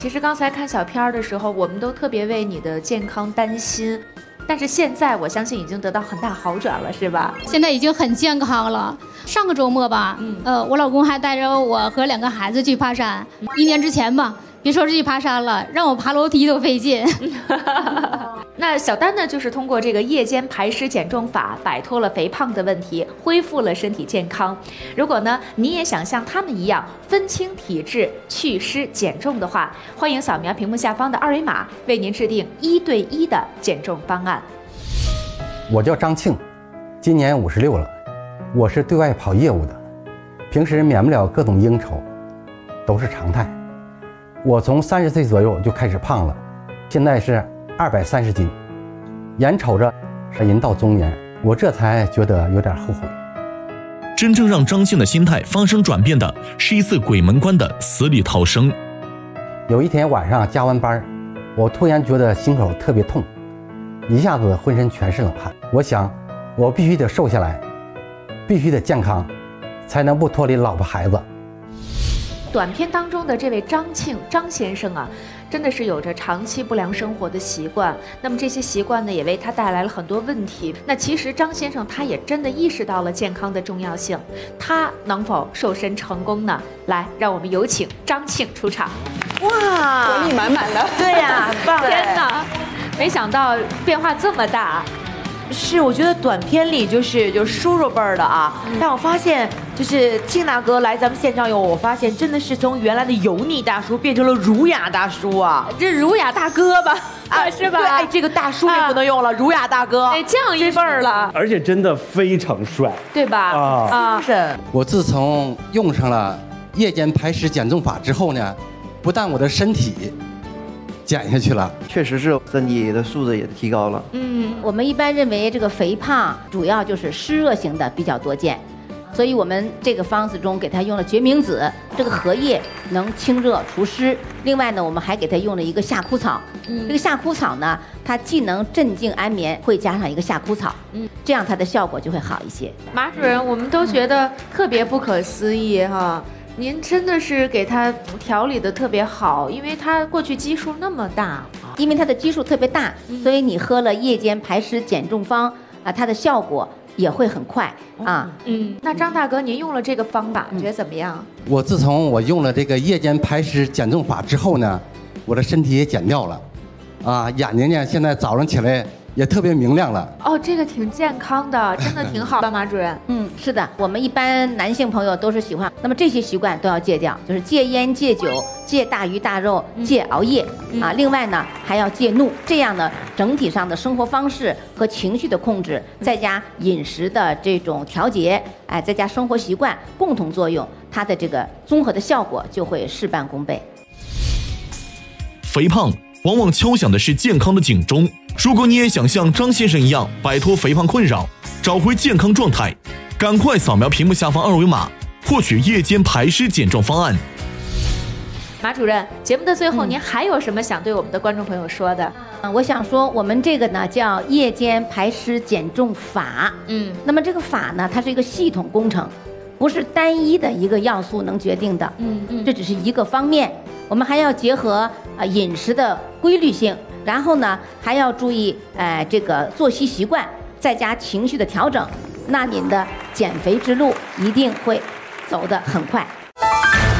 其实刚才看小片儿的时候，我们都特别为你的健康担心，但是现在我相信已经得到很大好转了，是吧？ 现在已经很健康了。上个周末吧，我老公还带着我和2个孩子去爬山。1年之前吧，别说是去爬山了，让我爬楼梯都费劲。 那小丹呢，就是通过这个夜间排湿减重法，摆脱了肥胖的问题，恢复了身体健康。如果呢，你也想像他们一样分清体质、祛湿减重的话，欢迎扫描屏幕下方的2维码，为您制定1对1的减重方案。 我叫张庆，今年56了，我是对外跑业务的，平时免不了各种应酬，都是常态。我从30岁左右就开始胖了，现在是230斤，眼瞅着人到中年，我这才觉得有点后悔。 真正让张庆的心态发生转变的是一次鬼门关的死里逃生。 有一天晚上加完班，我突然觉得心口特别痛，一下子浑身全是冷汗。我想我必须得瘦下来，必须得健康，才能不脱离老婆孩子。 短片当中的这位张庆张先生啊，真的是有着长期不良生活的习惯，那么这些习惯呢，也为他带来了很多问题。那其实张先生他也真的意识到了健康的重要性，他能否瘦身成功呢？来，让我们有请张庆出场。 哇，活力满满的， 对呀，很棒！天哪，没想到变化这么大。 是，我觉得短片里就是叔叔辈儿的啊，但我发现就是庆大哥来咱们现场以后，我发现真的是从原来的油腻大叔变成了儒雅大叔啊， 这儒雅大哥吧，是吧？ 对，哎，这个大叔也不能用了，儒雅大哥， 得降一辈儿了， 而且真的非常帅， 对吧？ 是。 我自从用上了夜间排湿减重法之后呢，不但我的身体减下去了， 确实是身体的素质也提高了。 我们一般认为这个肥胖主要就是湿热型的比较多见，所以我们这个方子中给它用了决明子，这个荷叶能清热除湿。另外呢，我们还给它用了一个夏枯草，这个夏枯草呢，它既能镇静安眠，会加上一个夏枯草，这样它的效果就会好一些。 马主任，我们都觉得特别不可思议哈。您真的是给他调理的特别好，因为他过去基数那么大， 因为它的基数特别大，所以你喝了夜间排湿减重方啊，它的效果也会很快啊。 那张大哥，您用了这个方法，觉得怎么样？ 我自从我用了这个夜间排湿减重法之后呢，我的身体也减掉了，眼睛呢现在早上起来也特别明亮了。 哦，这个挺健康的，真的挺好的，马主任。 是的，我们一般男性朋友都是喜欢，那么这些习惯都要戒掉，就是戒烟、戒酒、戒大鱼大肉、戒熬夜啊。另外呢，还要戒怒，这样呢，整体上的生活方式和情绪的控制，再加饮食的这种调节，再加生活习惯共同作用，它的这个综合的效果就会事半功倍。 肥胖往往敲响的是健康的警钟。如果你也想像张先生一样摆脱肥胖困扰，找回健康状态，赶快扫描屏幕下方2维码，获取夜间排湿减重方案。 马主任，节目的最后，您还有什么想对我们的观众朋友说的？ 我想说，我们这个呢叫夜间排湿减重法。那么这个法呢，它是一个系统工程，不是单一的一个要素能决定的。这只是一个方面，我们还要结合饮食的规律性，然后呢还要注意这个作息习惯，再加情绪的调整，那您的减肥之路一定会走得很快。